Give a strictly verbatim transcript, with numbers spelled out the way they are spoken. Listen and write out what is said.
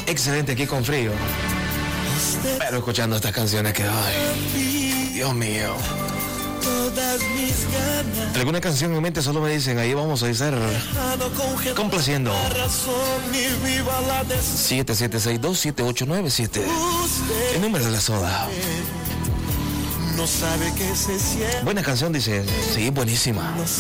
Excelente aquí con frío. Pero escuchando estas canciones que hay. Dios mío. Todas mis ganas. Alguna canción en mente solo me dicen, ahí vamos a estar complaciendo. siete siete seis dos siete ocho nueve siete. El número de la soda. No sabe que se siente. Buena canción, dice. Sí, buenísima.